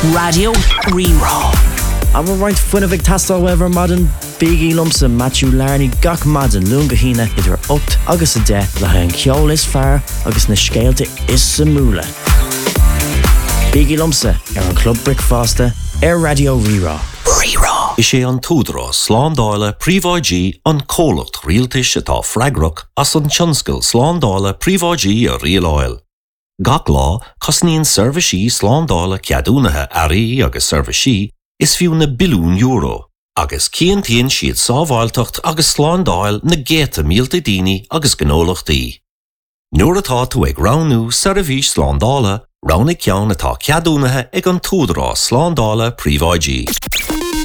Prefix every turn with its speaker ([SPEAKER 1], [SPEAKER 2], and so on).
[SPEAKER 1] Radio Rerá.
[SPEAKER 2] I'm a right fun of tastal weather modern Biggie Lumsa Matthew Larney gach madden lunga hina idir 8 agus a 10 le an ceol is fear agus na scéalte is samúla. Biggie Lumsa an Club Brickfaster Radio Rerá.
[SPEAKER 1] Rerá.
[SPEAKER 3] Is sé an túdra sláándáile príomháidí an cólacht rialtais atá freigrach as an tionscail sláándáile príomháidí a rialáil. Gach lá cosníonn serviceí sláándáile ceadúnathe airí agus serviceí is fiú na bilún euro, agus ciantaíonn siad sábháilteacht agus sláándáil na géta mílta daoine agus gnólachtaí. Nuair atá tú ag ránú service sláándáile, ránna ceann atá ceadúnathe ag an túdra sláándáile príomháidí.